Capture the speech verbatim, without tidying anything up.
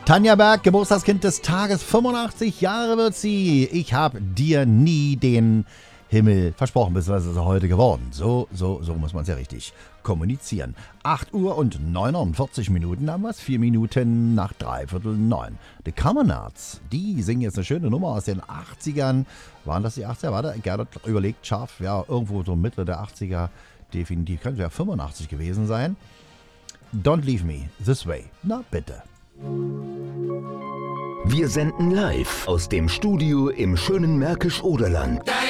Tanja Berg, Geburtstagskind des Tages, fünfundachtzig Jahre wird sie. Ich habe dir nie den Himmel versprochen, beziehungsweise ist er heute geworden. So, so, so muss man es ja richtig kommunizieren. acht Uhr und neunundvierzig Minuten haben wir es, vier Minuten nach dreiviertel neun. The Commonards, die singen jetzt eine schöne Nummer aus den achtzigern. Waren das die achtziger? Warte, Gernot überlegt scharf, ja, irgendwo so Mitte der achtziger, definitiv. Könnte ja fünfundachtzig gewesen sein. Don't Leave Me This Way. Na bitte. Wir senden live aus dem Studio im schönen Märkisch-Oderland.